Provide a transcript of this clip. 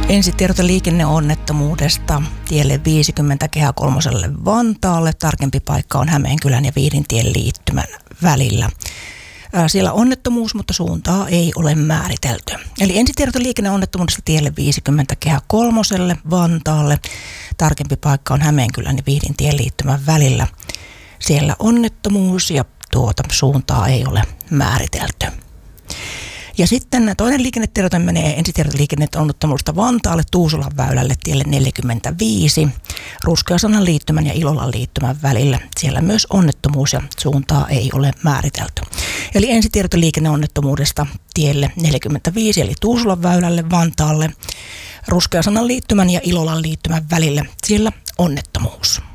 Ensitiedote liikenneonnettomuudesta tielle 50 Kehä kolmoselle Vantaalle. Tarkempi paikka on Hämeenkylän ja Vihdintien liittymän välillä. Siellä onnettomuus, mutta suuntaa ei ole määritelty. Eli ensitiedote liikenneonnettomuudesta tielle 50 Kehä kolmoselle Vantaalle. Tarkempi paikka on Hämeenkylän ja Vihdintien liittymän välillä. Siellä onnettomuus ja suuntaa ei ole määritelty. Ja sitten toinen liikennetiedote menee ensitiedote liikenneonnettomuudesta Vantaalle Tuusulan väylälle tielle 45 Ruskeasannan liittymän ja Ilolan liittymän välillä. Siellä myös onnettomuus ja suuntaa ei ole määritelty. Eli ensitiedote liikenneonnettomuudesta tielle 45 eli Tuusulan väylälle Vantaalle Ruskeasannan liittymän ja Ilolan liittymän välillä. Siellä onnettomuus.